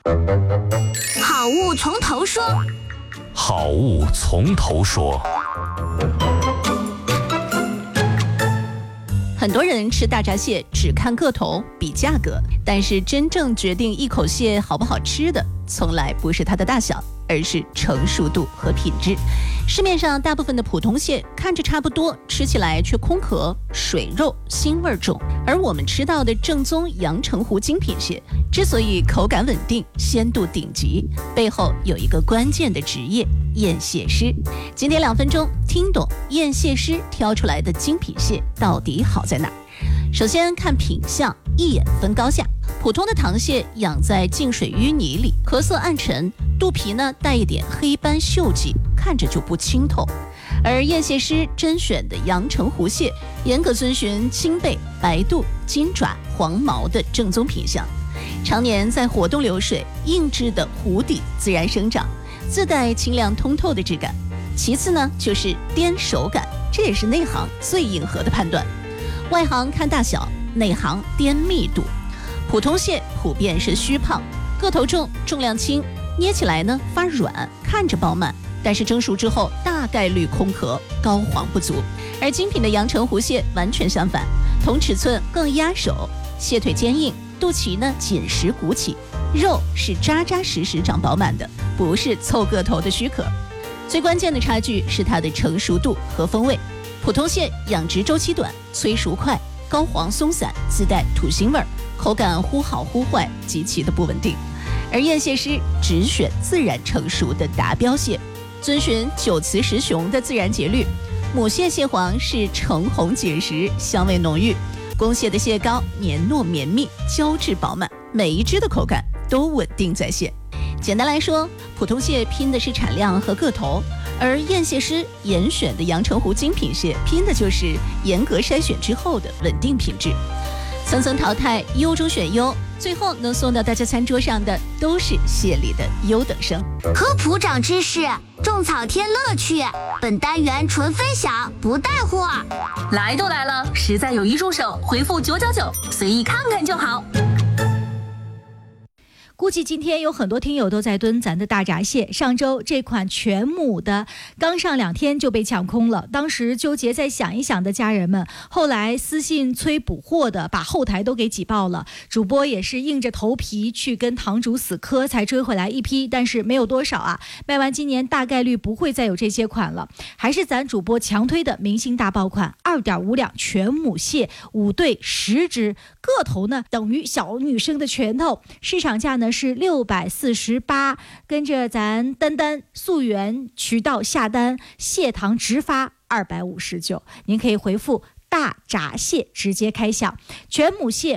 好物从头说。 好物从头说。 很多人吃大闸蟹只看个头比价格，但是真正决定一口蟹好不好吃的，从来不是它的大小，而是成熟度和品质。市面上大部分的普通蟹看着差不多，吃起来却空壳、水肉、腥味重。而我们吃到的正宗阳澄湖精品蟹，之所以口感稳定、鲜度顶级，背后有一个关键的职业——验蟹师。今天2分钟听懂验蟹师挑出来的精品蟹到底好在哪儿。首先看品相，一眼分高下。普通的螃蟹养在净水淤泥里，壳色暗沉，肚皮呢带一点黑斑锈迹，看着就不清透。而验蟹师甄选的阳澄湖蟹，严格遵循青背、白肚、金爪、黄毛的正宗品相，常年在活动流水、硬质的湖底自然生长，自带清亮通透的质感。其次呢，就是掂手感，这也是内行最硬核的判断。外行看大小，内行掂密度。普通蟹普遍是虚胖，个头重，重量轻，捏起来呢发软，看着饱满，但是蒸熟之后大概率空壳，膏黄不足。而精品的阳澄湖蟹完全相反，同尺寸更压手，蟹腿坚硬，肚脐呢紧实鼓起，肉是扎扎实实长饱满的，不是凑个头的虚壳。最关键的差距是它的成熟度和风味。普通蟹养殖周期短，催熟快，膏黄松散，自带土腥味儿，口感忽好忽坏，极其的不稳定。而验蟹师只选自然成熟的达标蟹，遵循9雌10雄的自然节律。母蟹蟹黄是橙红结实，香味浓郁；公蟹的蟹膏黏糯绵密，胶质饱满，每一只的口感都稳定在线。简单来说，普通蟹拼的是产量和个头，而验蟹师严选的阳澄湖精品蟹拼的就是严格筛选之后的稳定品质。层层淘汰，优中选优，最后能送到大家餐桌上的都是蟹里的优等生。 科普长知识，种草添乐趣。本单元纯分享，不带货。 来都来了，实在有意入手，回复999，随意看看就好。 估计今天有很多听友都在蹲咱的大闸蟹，上周这款全母的刚上2天就被抢空了，当时纠结再想一想的家人们，后来私信催补货的把后台都给挤爆了，主播也是硬着头皮去跟堂主死磕才追回来一批，但是没有多少啊，卖完今年大概率不会再有这些款了。还是咱主播强推的明星大爆款2.5两全母蟹5对10只，个头呢等于小女生的拳头，市场价呢是648，跟着咱丹丹溯源渠道下单，蟹塘直发259，您可以回复大闸蟹直接开抢，全母蟹